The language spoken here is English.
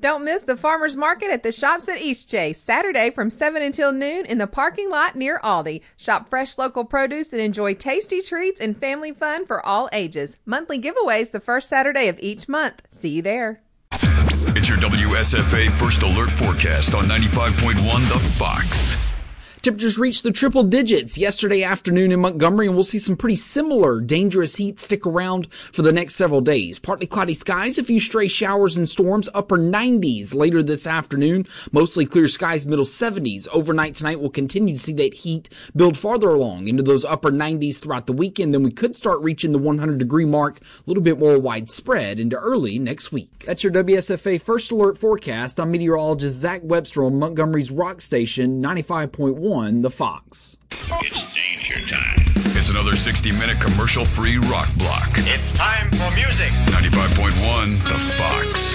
Don't miss the farmers market at the Shops at Eastchase, Saturday from 7 until noon in the parking lot near Aldi. Shop fresh local produce and enjoy tasty treats and family fun for all ages. Monthly giveaways the first Saturday of each month. See you there. It's your WSFA First Alert forecast on 95.1 The Fox. Temperatures reached the triple digits yesterday afternoon in Montgomery, and we'll see some pretty similar dangerous heat stick around for the next several days. Partly cloudy skies, a few stray showers and storms, upper 90s later this afternoon. Mostly clear skies, middle 70s. Overnight tonight, we'll continue to see that heat build farther along into those upper 90s throughout the weekend. Then we could start reaching the 100-degree mark, a little bit more widespread into early next week. That's your WSFA First Alert forecast. I'm meteorologist Zach Webster on Montgomery's rock station, 95.1. The Fox. It's danger time. It's another 60-minute commercial-free rock block. It's time for music. 95.1 The